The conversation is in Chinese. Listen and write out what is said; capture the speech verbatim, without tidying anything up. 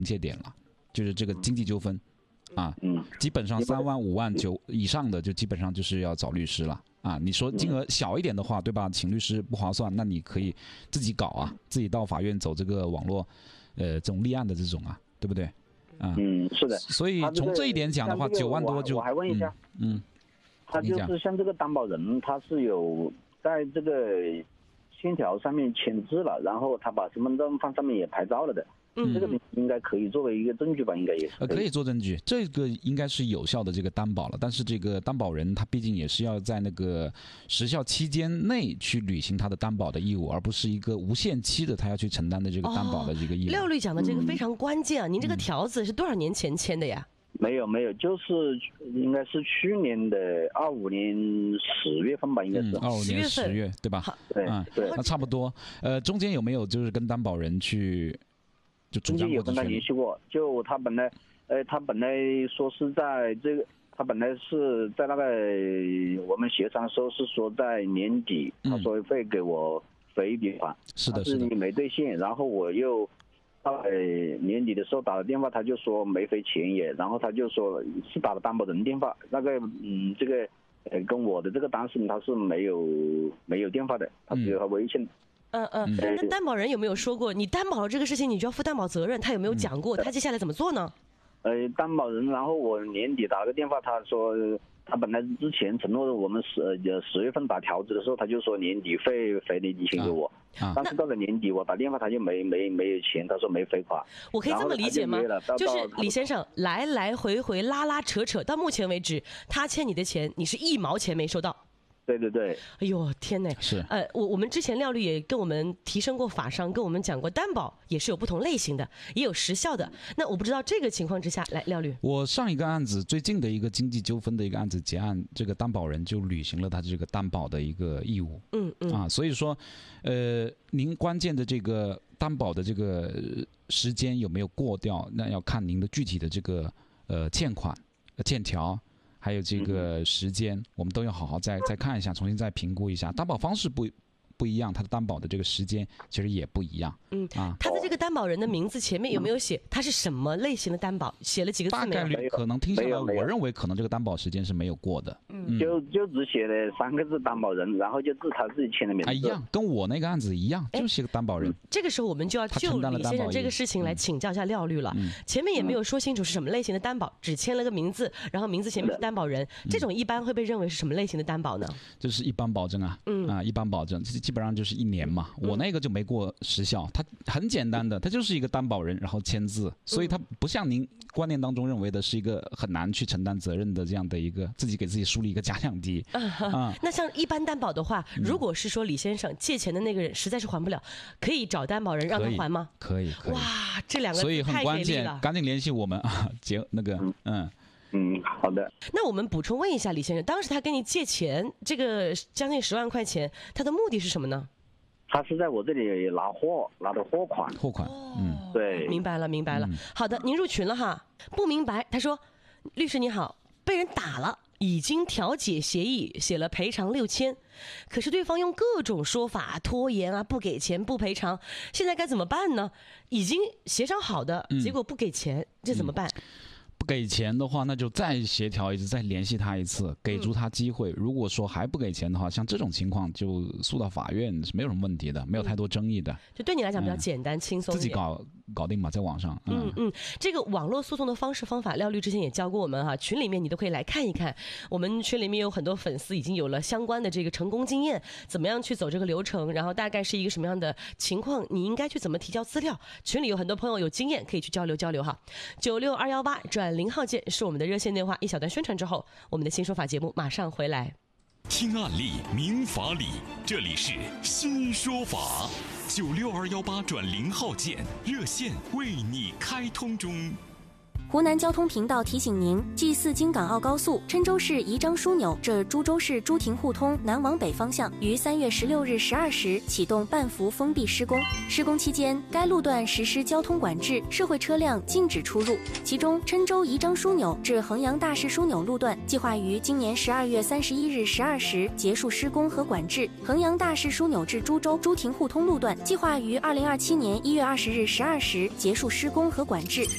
界点了，就是这个经济纠纷啊， 嗯， 基本上三万五万九以上的就基本上就是要找律师了啊。你说金额小一点的话，对吧？请律师不划算，那你可以自己搞啊，自己到法院走这个网络，呃，这种立案的这种啊，对不对？啊， 嗯，是的。 所以从这一点讲的话，九万多就我还问一下， 嗯，嗯他就是像这个担保人，他是有在这个欠条上面签字了，然后他把身份证放上面也拍照了的。嗯，这个应该可以作为一个证据吧？应该也是可以。 呃，可以做证据，这个应该是有效的这个担保了。但是这个担保人他毕竟也是要在那个时效期间内去履行他的担保的义务，而不是一个无限期的他要去承担的这个担保的这个义务。 廖律讲的这个非常关键啊！您这个条子是多少年前签的呀？ 没有没有，就是应该是去年的二五年十月份吧，应该是二五年十月，对吧？ 对，嗯，对， 那差不多。呃，中间有没有就是跟担保人去？就中间有跟他联系过，就他本来，呃，他本来说是在这个，他本来是在那个我们协商的时候是说在年底，他说会给我回一笔款， 是的，是的， 你没兑现，然后我又到呃年底的时候打了电话，他就说没回钱也，然后他就说是打了担保人电话，那个嗯这个呃跟我的这个当事人他是没有没有电话的，他只有他微信。 嗯嗯，那担保人有没有说过，你担保了这个事情，你就要负担保责任？他有没有讲过，他接下来怎么做呢？ 呃，担保人，然后我年底打了个电话，他说他本来之前承诺我们十呃十月份打条子的时候，他就说年底会回那笔钱给我，啊、但是到了年底我打电话他就没没没有钱，他说没回款。 我可以这么理解吗？就, 就是李先生来来回回拉拉扯扯，到目前为止，他欠你的钱，你是一毛钱没收到。 对对对， 哎呦天哪！ 是呃，我我们之前廖律也跟我们提升过法商，跟我们讲过担保也是有不同类型的，也有时效的。那我不知道这个情况之下，来廖律， 我上一个案子最近的一个经济纠纷的一个案子结案，这个担保人就履行了他这个担保的一个义务。 嗯嗯啊，所以说，呃，您关键的这个担保的这个时间有没有过掉，那要看您的具体的这个呃欠款、呃、欠条。还有这个时间，我们都要好好再再看一下，重新再评估一下。担保方式不不一样，他的担保的这个时间其实也不一样。 嗯啊，他的这个担保人的名字前面有没有写他是什么类型的担保？写了几个字没有？ 大概率可能听下来，我认为可能这个担保时间是没有过的。 嗯，就就只写了三个字担保人，然后就字他自己签的名字。 啊，一样，跟我那个案子一样，就写个担保人。 这个时候我们就要就李先生这个事情来请教一下廖律了。 嗯、 前面也没有说清楚是什么类型的担保，只签了个名字，然后名字前面是担保人，这种一般会被认为是什么类型的担保呢？ 就是一般保证啊， 嗯啊，一般保证，基本上就是一年嘛。我那个就没过时效，它很简单的，它就是一个担保人，然后签字，所以它不像您观念当中认为的是一个很难去承担责任的这样的一个自己给自己树立一个假想敌。 啊啊、那像一般担保的话，如果是说李先生借钱的那个人实在是还不了，可以找担保人让他还吗？ 可以，可以。 哇，这两个所以很关键，赶紧联系我们啊！结那个，嗯。 嗯，好的。 那我们补充问一下李先生，当时他跟你借钱，这个将近十万块钱，他的目的是什么呢？ 他是在我这里拿货，拿的货款。 货款，嗯， 对， 明白了，明白了。 嗯、 好的，您入群了哈。不明白，他说，律师你好，被人打了，已经调解协议，写了赔偿六千，可是对方用各种说法拖延啊，不给钱，不赔偿，现在该怎么办呢？已经协商好的， 嗯、 结果不给钱，这怎么办？ 嗯不给钱的话，那就再协调一次，再联系他一次，给足他机会。如果说还不给钱的话，像这种情况就诉到法院是没有什么问题的，没有太多争议的。 就对你来讲比较简单、嗯、轻松一点， 自己搞搞定嘛，在网上。 嗯嗯, 嗯，这个网络诉讼的方式方法，廖律之前也教过我们哈，群里面你都可以来看一看。我们群里面有很多粉丝已经有了相关的这个成功经验，怎么样去走这个流程，然后大概是一个什么样的情况，你应该去怎么提交资料。群里有很多朋友有经验，可以去交流交流哈。九六二幺八转零号键是我们的热线电话。一小段宣传之后，我们的新说法节目马上回来。 听案例明法理，这里是新说法。九六二幺八转零号键热线为你开通中。 湖南交通频道提醒您：G 四京港澳高速郴州市宜章枢纽至株洲市朱亭互通南往北方向于三月十六日十二时启动半幅封闭施工。施工期间，该路段实施交通管制，社会车辆禁止出入。其中，郴州宜章枢纽至衡阳大市枢纽路段计划于今年十二月三十一日十二时结束施工和管制；衡阳大市枢纽至株洲朱亭互通路段计划于二零二七年一月二十日十二时结束施工和管制。